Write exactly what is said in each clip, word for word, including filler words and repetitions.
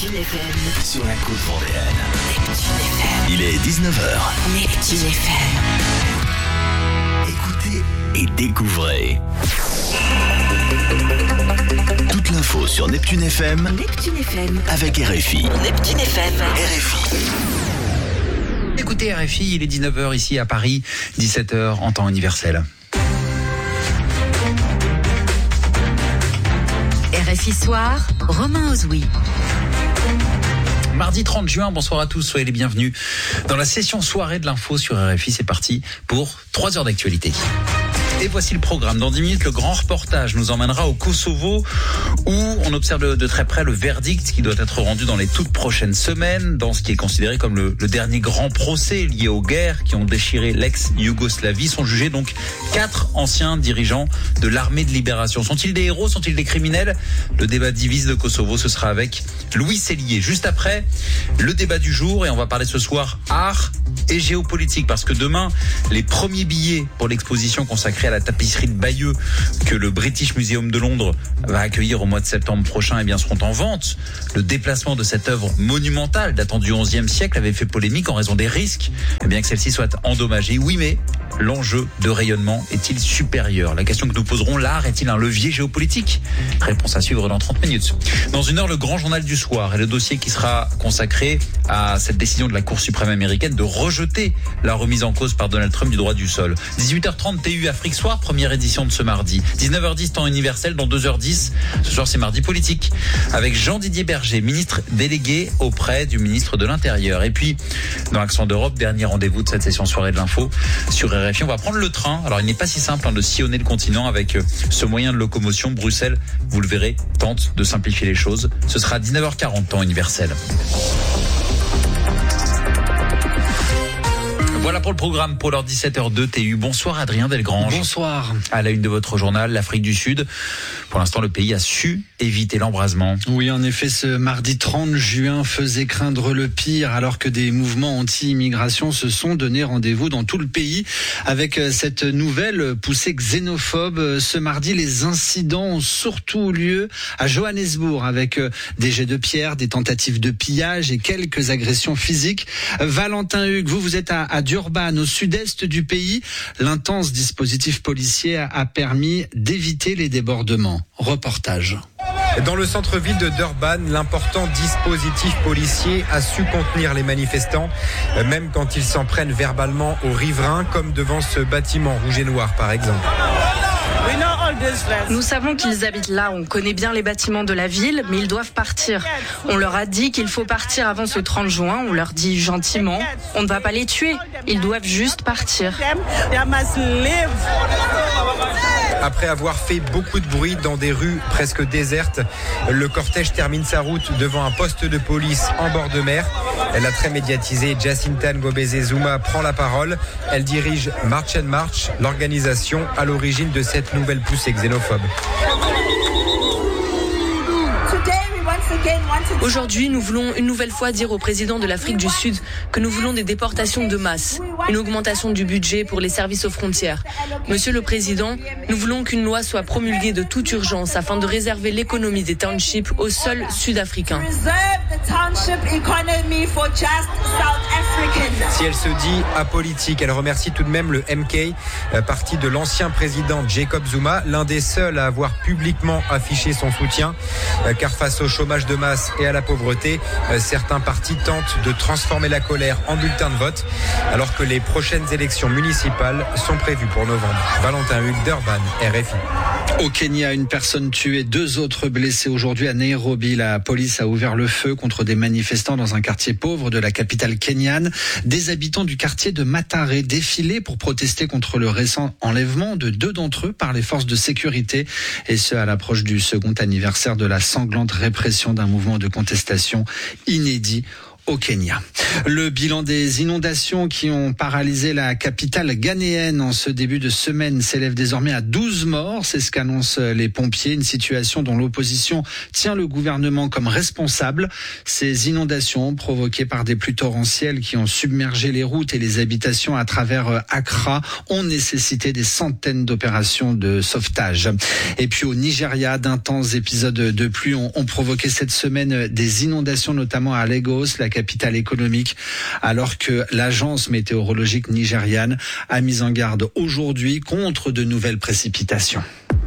Neptune F M. Sur la côte vendéenne. Neptune F M. Il est dix-neuf heures. Neptune F M. Écoutez et découvrez. Toute l'info sur Neptune F M. Neptune F M. Avec R F I. Neptune F M. R F I. Écoutez R F I, il est dix-neuf heures ici à Paris, dix-sept heures en temps universel. R F I Soir, Romain Ozoui. Mardi trente juin, bonsoir à tous, soyez les bienvenus dans la session soirée de l'info sur R F I. C'est parti pour trois heures d'actualité. Et voici le programme. Dans dix minutes, le grand reportage nous emmènera au Kosovo où on observe de très près le verdict qui doit être rendu dans les toutes prochaines semaines dans ce qui est considéré comme le, le dernier grand procès lié aux guerres qui ont déchiré l'ex-Yougoslavie. Sont jugés donc quatre anciens dirigeants de l'armée de libération. Sont-ils des héros? Sont-ils des criminels? Le débat divise de Kosovo, ce sera avec Louis Sellier. Juste après, le débat du jour et on va parler ce soir art et géopolitique parce que demain, les premiers billets pour l'exposition consacrée à la tapisserie de Bayeux que le British Museum de Londres va accueillir au mois de septembre prochain eh bien, seront en vente. Le déplacement de cette œuvre monumentale datant du onzième siècle avait fait polémique en raison des risques eh bien, que celle-ci soit endommagée. Oui, mais l'enjeu de rayonnement est-il supérieur? La question que nous poserons, l'art est-il un levier géopolitique? Réponse à suivre dans trente minutes. Dans une heure, le grand journal du soir et le dossier qui sera consacré à cette décision de la Cour suprême américaine de rejeter la remise en cause par Donald Trump du droit du sol. dix-huit heures trente, T U Afrique Soir, première édition de ce mardi. dix-neuf heures dix, temps universel, dans deux heures dix. Ce soir, c'est mardi politique avec Jean-Didier Berger, ministre délégué auprès du ministre de l'Intérieur. Et puis, dans Accent d'Europe, dernier rendez-vous de cette session soirée de l'info sur R F I. On va prendre le train. Alors, il n'est pas si simple hein, de sillonner le continent avec ce moyen de locomotion. Bruxelles, vous le verrez, tente de simplifier les choses. Ce sera à dix-neuf heures quarante, temps universel. Voilà pour le programme pour l'heure dix-sept heures deux T U. Bonsoir Adrien Delgrange. Bonsoir. À la une de votre journal, l'Afrique du Sud. Pour l'instant, le pays a su éviter l'embrasement. Oui, en effet, ce mardi trente juin faisait craindre le pire alors que des mouvements anti-immigration se sont donné rendez-vous dans tout le pays avec cette nouvelle poussée xénophobe. Ce mardi, les incidents ont surtout eu lieu à Johannesburg avec des jets de pierre, des tentatives de pillage et quelques agressions physiques. Valentin Hugues, vous, vous êtes à, à Durban, au sud-est du pays. L'intense dispositif policier a permis d'éviter les débordements. Reportage. Dans le centre-ville de Durban, l'important dispositif policier a su contenir les manifestants, même quand ils s'en prennent verbalement aux riverains, comme devant ce bâtiment rouge et noir par exemple. Nous savons qu'ils habitent là, on connaît bien les bâtiments de la ville, mais ils doivent partir. On leur a dit qu'il faut partir avant ce trente juin, on leur dit gentiment, on ne va pas les tuer, ils doivent juste partir. Après avoir fait beaucoup de bruit dans des rues presque désertes, le cortège termine sa route devant un poste de police en bord de mer. La très médiatisée Jacinta Ngobese Zuma prend la parole. Elle dirige March and March, l'organisation à l'origine de cette nouvelle poussée xénophobe. Aujourd'hui, nous voulons une nouvelle fois dire au président de l'Afrique du Sud que nous voulons des déportations de masse, une augmentation du budget pour les services aux frontières. Monsieur le Président, nous voulons qu'une loi soit promulguée de toute urgence afin de réserver l'économie des townships aux seuls Sud-Africains. Si elle se dit apolitique, elle remercie tout de même le M K, parti de l'ancien président Jacob Zuma, l'un des seuls à avoir publiquement affiché son soutien, car face au chômage de masse et à la pauvreté, certains partis tentent de transformer la colère en bulletin de vote, alors que les prochaines élections municipales sont prévues pour novembre. Valentin Hugues, Durban, R F I. Au Kenya, une personne tuée, deux autres blessés aujourd'hui à Nairobi. La police a ouvert le feu contre des manifestants dans un quartier pauvre de la capitale kenyane. Des habitants du quartier de Mathare défilaient pour protester contre le récent enlèvement de deux d'entre eux par les forces de sécurité. Et ce, à l'approche du second anniversaire de la sanglante répression d'un mouvement de contestation inédit au Kenya. Le bilan des inondations qui ont paralysé la capitale ghanéenne en ce début de semaine s'élève désormais à douze morts. C'est ce qu'annoncent les pompiers. Une situation dont l'opposition tient le gouvernement comme responsable. Ces inondations provoquées par des pluies torrentielles qui ont submergé les routes et les habitations à travers Accra ont nécessité des centaines d'opérations de sauvetage. Et puis au Nigeria, d'intenses épisodes de pluie ont, ont provoqué cette semaine des inondations, notamment à Lagos, la capitale économique, alors que l'agence météorologique nigériane a mis en garde aujourd'hui contre de nouvelles précipitations.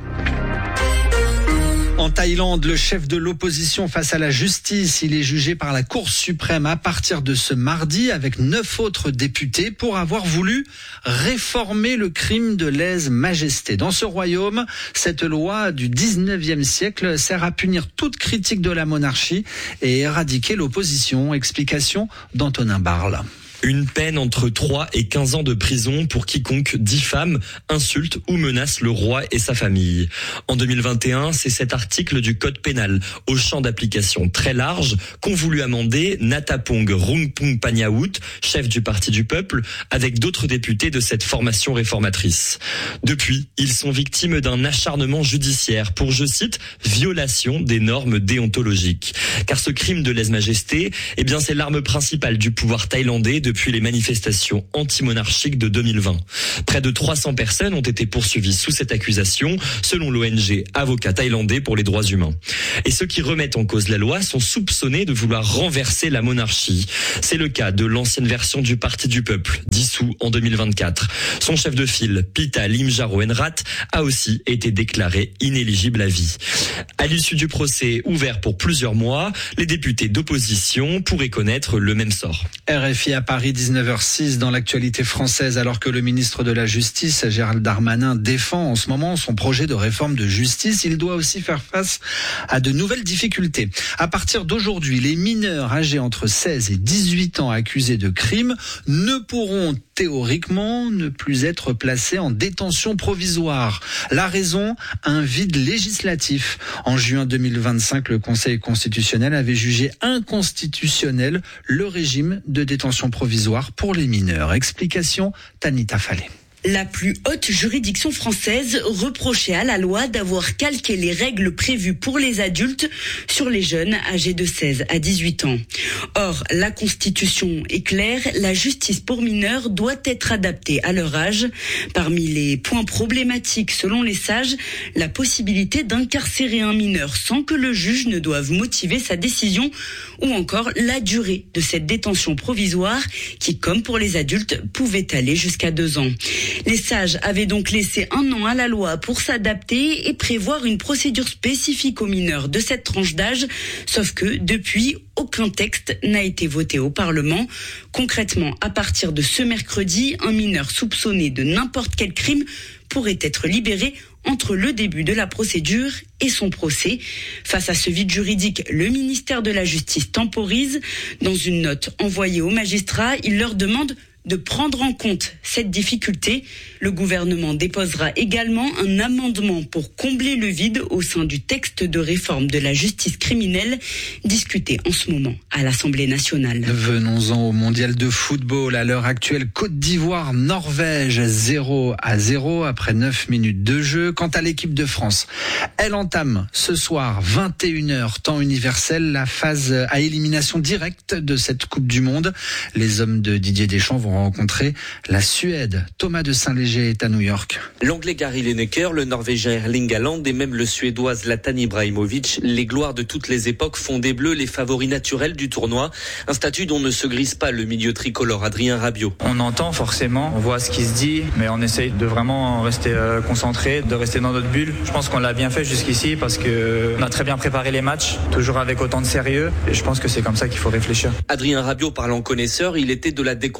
En Thaïlande, le chef de l'opposition face à la justice, il est jugé par la Cour suprême à partir de ce mardi avec neuf autres députés pour avoir voulu réformer le crime de lèse-majesté. Dans ce royaume, cette loi du dix-neuvième siècle sert à punir toute critique de la monarchie et éradiquer l'opposition. Explication d'Antonin Barle. Une peine entre trois et quinze ans de prison pour quiconque diffame, insulte ou menace le roi et sa famille. En deux mille vingt et un, c'est cet article du code pénal au champ d'application très large qu'ont voulu amender Natapong Rungpung Panyaut, chef du Parti du Peuple, avec d'autres députés de cette formation réformatrice. Depuis, ils sont victimes d'un acharnement judiciaire pour, je cite, violation des normes déontologiques. Car ce crime de lèse-majesté, eh bien, c'est l'arme principale du pouvoir thaïlandais depuis les manifestations anti-monarchiques de deux mille vingt. Près de trois cents personnes ont été poursuivies sous cette accusation, selon l'O N G Avocats thaïlandais pour les droits humains. Et ceux qui remettent en cause la loi sont soupçonnés de vouloir renverser la monarchie. C'est le cas de l'ancienne version du Parti du Peuple, dissous en deux mille vingt-quatre. Son chef de file, Pita Limjaroenrat, a aussi été déclaré inéligible à vie. À l'issue du procès ouvert pour plusieurs mois, les députés d'opposition pourraient connaître le même sort. R F I à Paris, dix-neuf heures six dans l'actualité française, alors que le ministre de la Justice, Gérald Darmanin, défend en ce moment son projet de réforme de justice, il doit aussi faire face à de nouvelles difficultés. À partir d'aujourd'hui, les mineurs âgés entre seize et dix-huit ans accusés de crimes ne pourront théoriquement ne plus être placés en détention provisoire. La raison, un vide législatif. En juin deux mille vingt-cinq, le Conseil constitutionnel avait jugé inconstitutionnel le régime de détention provisoire pour les mineurs. Explication, Tanita Fallet. La plus haute juridiction française reprochait à la loi d'avoir calqué les règles prévues pour les adultes sur les jeunes âgés de seize à dix-huit ans. Or, la Constitution est claire, la justice pour mineurs doit être adaptée à leur âge. Parmi les points problématiques, selon les sages, la possibilité d'incarcérer un mineur sans que le juge ne doive motiver sa décision, ou encore la durée de cette détention provisoire qui, comme pour les adultes, pouvait aller jusqu'à deux ans. Les sages avaient donc laissé un an à la loi pour s'adapter et prévoir une procédure spécifique aux mineurs de cette tranche d'âge, sauf que depuis, aucun texte n'a été voté au Parlement. Concrètement, à partir de ce mercredi, un mineur soupçonné de n'importe quel crime pourrait être libéré entre le début de la procédure et son procès. Face à ce vide juridique, le ministère de la Justice temporise. Dans une note envoyée aux magistrats, il leur demande de prendre en compte cette difficulté. Le gouvernement déposera également un amendement pour combler le vide au sein du texte de réforme de la justice criminelle discuté en ce moment à l'Assemblée nationale. Venons-en au mondial de football. À l'heure actuelle, Côte d'Ivoire, Norvège, zéro à zéro après neuf minutes de jeu. Quant à l'équipe de France, elle entame ce soir, vingt et une heures, temps universel, la phase à élimination directe de cette Coupe du Monde. Les hommes de Didier Deschamps vont rencontrer la Suède. Thomas de Saint-Léger est à New York. L'Anglais Gary Lineker, le Norvégien Erling Haaland et même le Suédois Zlatan Ibrahimovic, les gloires de toutes les époques, font des Bleus les favoris naturels du tournoi. Un statut dont ne se grise pas le milieu tricolore Adrien Rabiot. On entend forcément, on voit ce qui se dit, mais on essaye de vraiment rester euh, concentré, de rester dans notre bulle. Je pense qu'on l'a bien fait jusqu'ici parce qu'on a très bien préparé les matchs, toujours avec autant de sérieux, et je pense que c'est comme ça qu'il faut réfléchir. Adrien Rabiot parlant connaisseur, il était de la déconvenue de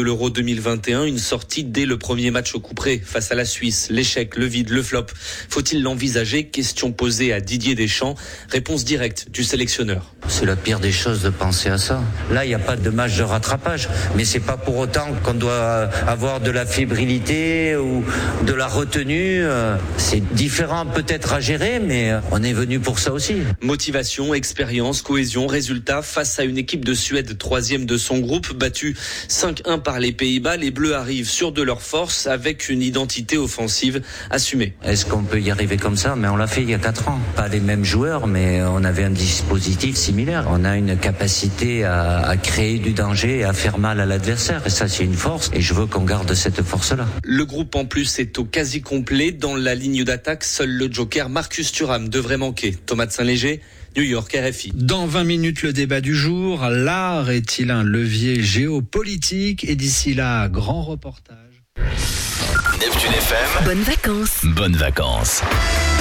l'Euro deux mille vingt et un, une sortie dès le premier match au couperet face à la Suisse. L'échec, le vide, le flop. Faut-il l'envisager? Question posée à Didier Deschamps. Réponse directe du sélectionneur. C'est la pire des choses de penser à ça. Là, il n'y a pas de match de rattrapage, mais c'est pas pour autant qu'on doit avoir de la fébrilité ou de la retenue. C'est différent peut-être à gérer, mais on est venu pour ça aussi. Motivation, expérience, cohésion, résultat face à une équipe de Suède troisième de son groupe, battue cinq un par les Pays-Bas. Les Bleus arrivent sûrs de leur force avec une identité offensive assumée. Est-ce qu'on peut y arriver comme ça? Mais on l'a fait il y a quatre ans. Pas les mêmes joueurs, mais on avait un dispositif similaire. On a une capacité à, à créer du danger et à faire mal à l'adversaire. Et ça, c'est une force. Et je veux qu'on garde cette force-là. Le groupe, en plus, est au quasi complet. Dans la ligne d'attaque, seul le joker Marcus Thuram devrait manquer. Thomas de Saint-Léger, New York, R F I. Dans vingt minutes, le débat du jour. L'art est-il un levier géopolitique? Et d'ici là, grand reportage. Neptune F M. Bonnes vacances. Bonnes vacances.